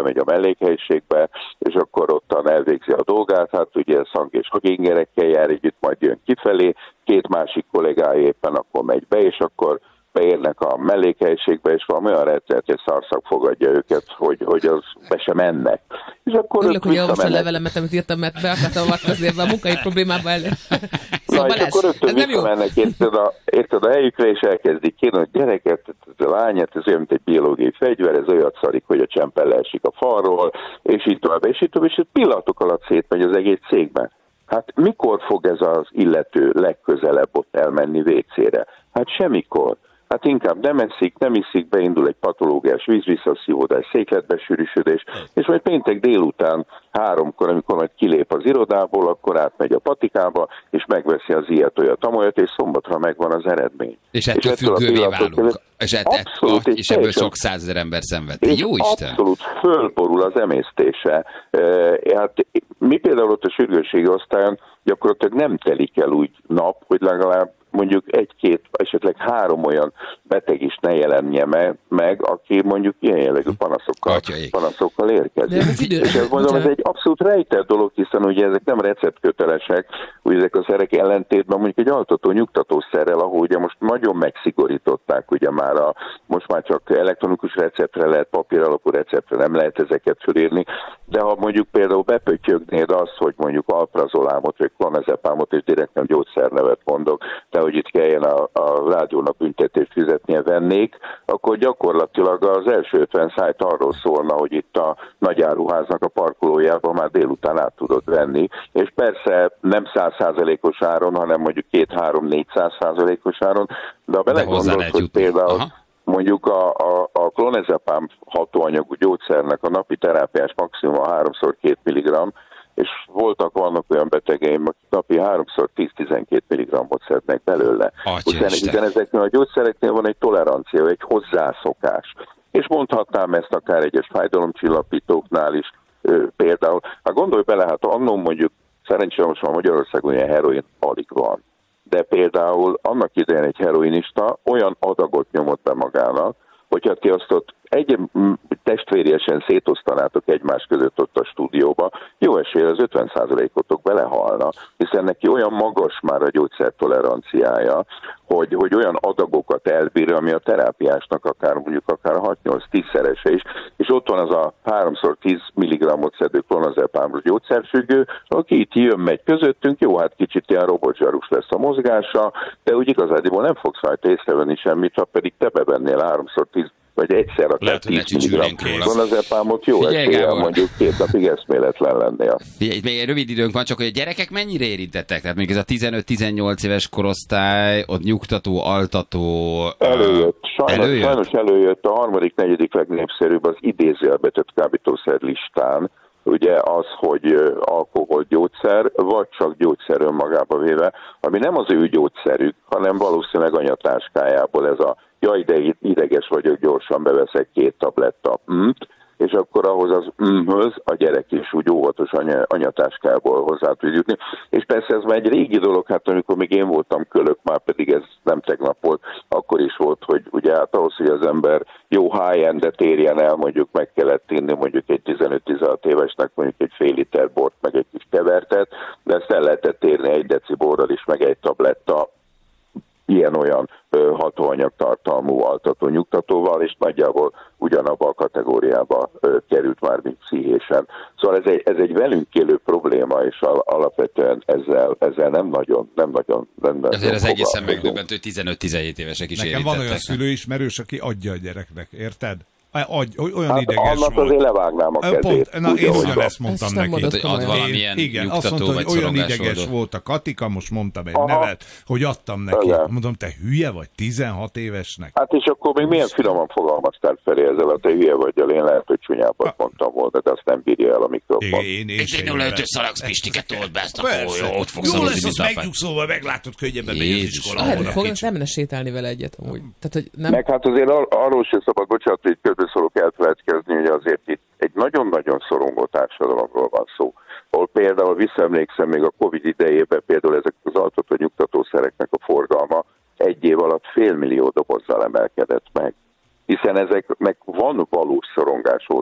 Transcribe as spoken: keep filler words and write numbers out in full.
bemegy a mellékhelyiségbe, és akkor ottan elvégzi a dolgát, hát ugye szang és hagingerekkel jár együtt, majd jön kifelé, két másik kollégája éppen akkor megy be, és akkor beérnek a mellékhelyiségbe, és valami olyan rettenetes szarszak fogadja őket, hogy, hogy az be sem mennek. És akkor örülök, hogy olvasd a levelemet, amit írtam, mert be akartam avatkozni ebbe a munkai problémába elő. Szóval na, és akkor rögtön visszamennek, érted a, érted a helyükre, és elkezdik kérni, hogy gyereket, ez a lányát, ez olyan, mint egy biológiai fegyver, ez olyat szarik, hogy a csempen leesik a falról, és így tovább, és így tovább, és pillanatok alatt szétmegy az egész cégben. Hát mikor fog ez az illető legközelebb ott elmenni vécére? Hát semmikor. Hát inkább nem eszik, nem iszik, beindul egy patológiás vízvisszaszívódás, székletbesűrűsödés, és majd péntek délután háromkor, amikor majd kilép az irodából, akkor átmegy a patikába, és megveszi az ilyet, olyat, amolyat, és szombatra megvan az eredmény. És ettől és függővé válunk. És, ett, abszolút, és ebből sok százezer ember szenved. Jó Isten! Abszolút fölborul az emésztése. E, hát mi például ott a sürgősségi osztályon gyakorlatilag nem telik el úgy nap, hogy legalább mondjuk egy-két, esetleg három olyan beteg is ne jelenje me, meg, aki mondjuk ilyen jellegű panaszokkal, panaszokkal érkezik. És ezt mondom, ez egy abszolút rejtett dolog, hiszen ugye ezek nem receptkötelesek, ugye ezek a szerek ellentétben mondjuk egy altató nyugtatószerrel, ahol ugye most nagyon megszigorították, ugye már a, most már csak elektronikus receptre lehet, papíralapú receptre nem lehet ezeket fölírni, de ha mondjuk például bepöttyögnéd azt, hogy mondjuk alprazolámot, vagy klonazepámot, és direkt nem gyógyszernevet mondok, de hogy itt kelljen a, a rádiónak büntetést fizetnie vennék, akkor gyakorlatilag az első ötven szájt arról szólna, hogy itt a nagyáruháznak a parkolójában már délután át tudod venni, és persze nem száz százalékos áron, hanem mondjuk két-három-négyszáz százalékos áron, de ha belegondolsz, hogy például aha. mondjuk a, a, a klonazepám hatóanyagú gyógyszernek a napi terápiás maximum a háromszor két milligramm, és voltak, vannak olyan betegeim, akik napi háromszor tíz-tizenkét milligrammot szednek belőle. Hiszen, hiszen ezeknél a gyógyszereknél van egy tolerancia, egy hozzászokás. És mondhatnám ezt akár egyes fájdalomcsillapítóknál is ö, például. Hát gondolj bele, hát annól mondjuk, szerencsére most már Magyarországon ilyen heroin alig van. De például annak idején egy heroinista olyan adagot nyomott be magának, hogyha ti azt ott egy testvériesen szétosztanátok egymás között ott a stúdióba, jó esélye az ötven százalékotok belehalna, hiszen neki olyan magas már a gyógyszertoleranciája, hogy, hogy olyan adagokat elbír, ami a terápiásnak akár mondjuk akár hat-nyolc-tízszerese is, és ott van az a háromszor tíz milligrammot szedő klonazepámos gyógyszerfüggő, aki itt jön-megy közöttünk, jó, hát kicsit ilyen robotzsarus lesz a mozgása, de úgy igazából nem fogsz rajta észrevenni semmit, ha pedig te bevennél háromszor tíz vagy egyszer akár tíz milligramm klonazepámot, jó eséllyel mondjuk két napig eszméletlen lennél. Figyelj, még rövid időnk van, csak hogy a gyerekek mennyire érintettek? Tehát még ez a tizenöt-tizennyolc éves korosztály, ott nyugtató, altató... Előjött. Sajnos előjött, sajnos előjött a harmadik, negyedik legnépszerűbb az idézőjelbetett kábítószer listán, ugye az, hogy alkohol gyógyszer, vagy csak gyógyszer önmagába véve, ami nem az ő gyógyszerük, hanem valószínűleg anyatáskájából ez a jaj, de ideges vagyok, gyorsan beveszek két tabletta mm-t, és akkor ahhoz az mm-höz a gyerek is úgy óvatos anya, anyatáskából hozzá tud jutni. És persze ez már egy régi dolog, hát amikor még én voltam kölök, már pedig ez nem tegnap volt, akkor is volt, hogy ugye hát ahhoz, hogy az ember jó high-endet érjen el, mondjuk meg kellett inni mondjuk egy tizenöt-tizenhat évesnek mondjuk egy fél liter bort, meg egy kis kevertet, de ezt el lehetett érni egy deci borral is, meg egy tabletta ilyen-olyan hatóanyag tartalmú altató nyugtatóval, és nagyjából ugyanabba a kategóriába ö, került már, mint pszichésen. Szóval ez egy, ez egy velünk élő probléma, és al- alapvetően ezzel, ezzel nem nagyon, nem nagyon... Nem nagyon azért az egészen megdöbbentő, hogy tizenöt-tizenhét évesek is nekem érintettek. Van olyan szülőismerős, aki adja a gyereknek, érted? Adj, olyan hát ideges annak volt. azért levágnám a kezét. Pont, na, én ugyanezt mondtam ezt neki. Hogy ad valamilyen én, igen, nyugtató, azt mondta, vagy hogy olyan ideges szorongásoldó. volt a Katika, most mondtam egy aha. nevet, hogy adtam neki. Igen. Mondom, te hülye vagy tizenhat évesnek? Hát és akkor még milyen finoman fogalmaztál felé ezzel a te hülye vagyjal, én lehet, hogy csúnyábbat mondtam volna, de azt nem bírja el a mikrofon. Én, én, És egy nulla ötös szalagsz Pistiket told be ezt a jó, ott fogsz jó lesz, azt megnyugszóval meglátod, könnyebben megy az iskolába. Fognak, nem menne sétálni vele egyet amúgy. Tehát, hogy nem... Meg hát azért ar- arról sem szabad, bocsánat, hogy közbeszólok elfelejtkezni, hogy azért itt egy nagyon-nagyon szorongó társadalomról van szó. Ahol például visszaemlékszem még a Covid idejében, például ezek az altató nyugtatószereknek a forgalma egy év alatt fél millió dobozzal emelkedett meg. Hiszen ezeknek van valós szorongás